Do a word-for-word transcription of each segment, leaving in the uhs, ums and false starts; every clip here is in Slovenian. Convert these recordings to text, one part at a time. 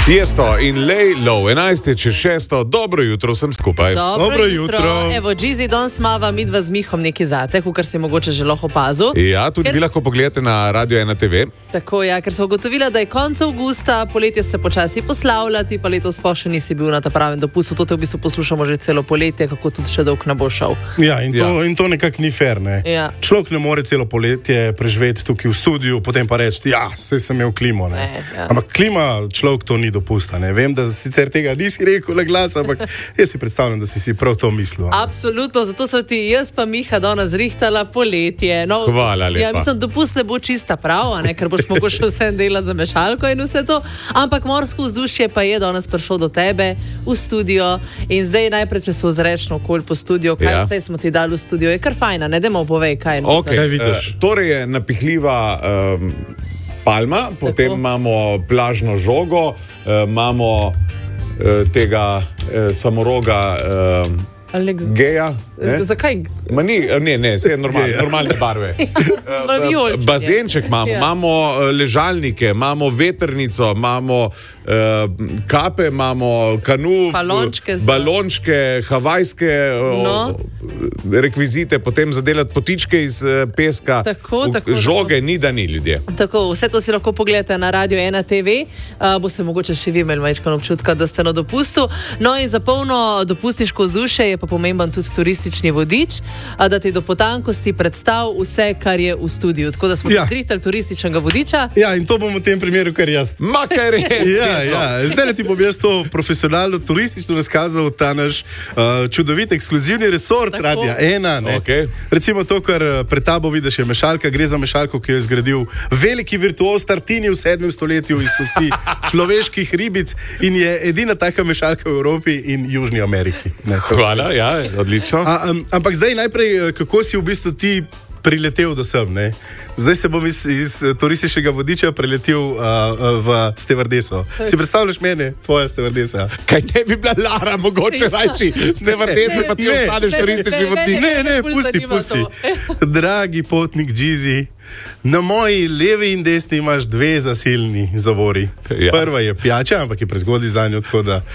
Tiesto in Lej Low, enajst je čez šesto, dobro jutro vsem skupaj. Dobro, Dobro jutro. jutro. Evo, Džizi, danes mava midva z Mihom neki zate, kar si mogoče že lahko opazil. Ja, tudi Ker- vi lahko pogledate na Radio ena te ve. Tako, ja, ker so ugotovila, da je konec avgusta, poletje se počasi poslavlja, ti pa letos pa še nisi bil na ta pravem dopustu. To te v bistvu poslušamo že celo poletje, kako tudi še dolgo ne bo šel. Ja, in to, Ja. in to nekako ni fair. Ne? Ja. Človek ne more celo poletje preživeti tukaj v studiu, potem pa reči, ja, saj sem imel klimo. Ne? Ne, ja. Ampak klima človek to ni dopusta. Ne? Vem, da sicer tega nisi rekel na glas, ampak jaz si predstavljam, da si si prav to mislil. a? Absolutno, zato so ti jaz pa Miha danes zrihtala poletje. No, Hvala lepa. Ja, mislim, dopust ne bo čista prav, a ne, ker boš mogel še vse delati za mešalko in vse to. Ampak morsko vzdušje pa je danes prišlo do tebe v studio in zdaj najprej, če se ozreš okolj po studiu, kaj Ja. vse smo ti dali v studio, je kar fajna, ne demo povej, kaj je. Okay. Kaj vidiš? Uh, torej je napihljiva um, palma, potem Tako. imamo plažno žogo, uh, imamo uh, tega uh, samoroga uh, Aleks, geja. Ne? zakaj? Ma ni, ne, ne, vse je normalne, normalne barve. Malo vijoličen je. Bazenček imamo, Ja. imamo eh, ležalnike, imamo vetrnico, imamo eh, kape, imamo kanu, Balončke za- balončke, havajske eh, No. rekvizite, potem zadelati potičke iz eh, peska. Tako, V- tako, Žoge tako. ni, da ni ljudje. Tako, vse to si lahko pogledate na Radio ena te ve, uh, bo se mogoče še vi imeli majčkano občutka, da ste na dopustu. No in za polno dopustniško vzdušje je pa pomemben tudi turistični vodič, uh, da ti do potankosti predstav vse, kar je v studiu. Tako da smo Ja. ja. zrihtali turističnega vodiča. Ja, in to bom v tem primeru kar jaz. Ma kaj res? Ja, ja. Zdaj ti bom jaz to profesionalno, turistično razkazal, ta naš uh, čudovit, ekskluzivni resort Tako. Radia ena. ne. Okej. Recimo to, kar eh, pred tabo vidiš, je mešalka. Gre za mešalko, ki jo je zgradil veliki virtuoz Tartini v sedmem stoletju iz kosti človeških ribic in je edina taka mešalka v Evropi in Južni Ameriki. Ne, to- Hvala, ja, odlično. A, um, ampak zdaj najprej, eh, kako si v bistvu ti priletel do sem? Ne? Zdaj se bom iz, iz eh, turističnega vodiča preletel uh, uh, v stevardeso. Si predstavljaš mene, tvoja stevardesa? Kaj ne bi bila Lara, mogoče rajši, ste vrtesi, pa ti Ne. ostaneš Ne, turistični ne, vodnik. Ne, ne, Ful pusti, zanima pusti. to. Dragi potnik Džizi, na moji levi in desni imaš dve zasilni zavori. Ja. Prva je pijača, ampak je prezgodaj za njo, tako da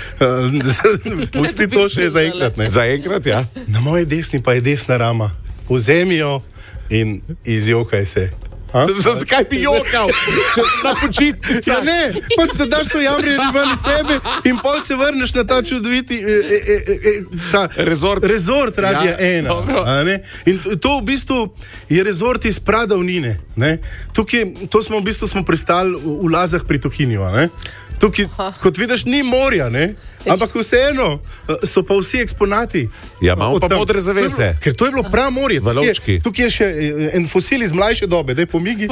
uh, pusti to še zaenkrat. ne. Zaenkrat, ja. Na moji desni pa je desna rama. Vzemi jo in izjokaj se. A? Zakaj bi jokal? Če si na počitnicah. Ja, ne, pač da daš to jamrje ven iz sebe in pol se vrneš na ta čudoviti e, e, e, e, ta Rezort. Rezort Radia Ja, ena. dobro. a ne. In to, to v bistvu je rezort iz pradavnine. Ne. Tukaj, to smo v bistvu smo pristali v, v Lazah pri Tuhinju. a ne. Tukaj, kot vidiš, ni morja, ne? Ampak vseeno so pa vsi eksponati. Ja, imamo Od pa tam. modre zavese. Ker to je bilo prav morje. Tukaj Valovčki. je, tukaj je še eh, en fosil iz mlajše dobe, daj pomigi.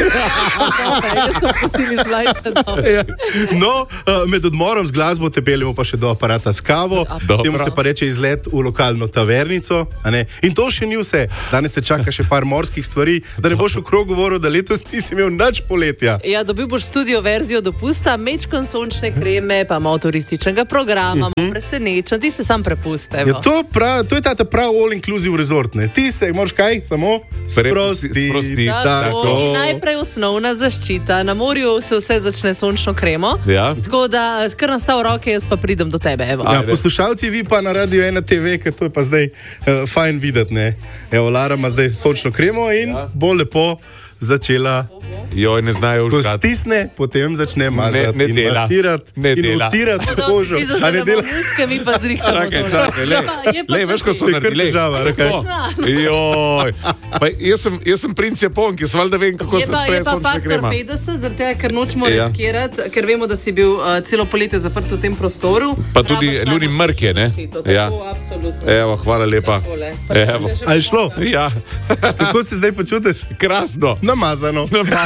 Jaz sem posili z mlajše dobe. Ja. No, eh, med odmorom z glasbo te peljemo pa še do aparata s kavo, Dobro. temu se pa reče izlet v lokalno tavernico. a ne. In to še ni vse. Danes te čaka še par morskih stvari, da ne boš v krogu govoril, da letos nisi imel nič poletja. Ja, dobil boš studio verzijo dopusta, mečkon sončne kreme, pa malo turističnega programa, malo presenečen, ti se sam prepuste. Ja, to, prav, to je ta ta prav all-inclusive resort. Ne. Ti se moraš kaj, samo Prepusti- sprosti. sprosti. Tako. In najprej osnovna zaščita. Na morju se vse začne s sončno kremo. Ja. Tako da, kar nastav roke, jaz pa pridem do tebe. Evo. Ja, Ajde. poslušalci, vi pa na Radio ena te ve, ker to je pa zdaj uh, fajn videti. ne. Evo, Lara ima zdaj sončno kremo in ja. bo lepo začela. Joj, ne znajo Ko užgati. stisne, potem začne mazati ne in dela. masirati Ne in dela. utirati kožo. Ti A ne dela? muske, mi pa zrihtamo. Čakaj, to. čakaj, le. Je pa- je pa Le, veš, ko so To je kar naredili. težava, Tako. Joj. Pa jaz sem, jaz sem princ Japon, ki sem valjda vem, kako Je se pa, je prej pa sončna faktor krema. petdeset, zaradi tega, ker nočemo Ja. ja. riskirati, ker vemo, da si bil uh, celo poletje zaprt v tem prostoru. Pa tudi Rabiš Luni najboljšo Mrk je, ne? zaščito, Ja. Tako, absolutno. Evo, hvala lepa. Takole. Pa Evo. še- še A je šlo? Ja, Kako se zdaj počutiš? krasno. Namazano.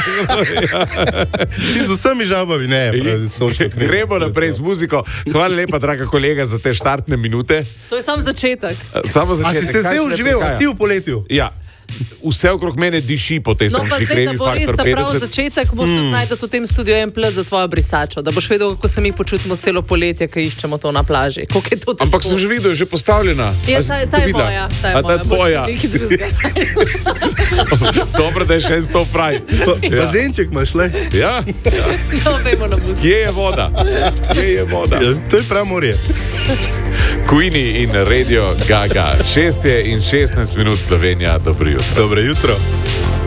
In z vsemi žabami, ne, pravi, sončno kremo. Gremo naprej z muziko. Hvala lepa, draga kolega, za te štartne minute. To je sam začetek. Samo A začetek. si se Kaj zdaj še uživel, a prihaja? si v poletju? Ja. vse okrog mene diši po tej No, pa sončni zdaj, da kremi bo res Faktor ta prav petdeset. začetek, moraš mm. najti v tem studiu en plet za tvojo brisačo, da boš vedel, kako se mi počutimo celo poletje, ko iščemo to na plaži. Koliko je to težko. Ampak sem že videl, je že postavljena. Ja, A si ta, ta je videla? moja. Ta je A ta moja. je tvoja. Boš nekaj drugega. Dobro, da je še en stop fraj. Ja. Bazenček imaš, le. Ja, ja. No, vemo na muziku. Kje je voda? Kje je voda? Ja, to je prav morje. Queenie in Radio Gaga. šest je in šestnajst minut Slovenija, dobro jutro. Dobro jutro.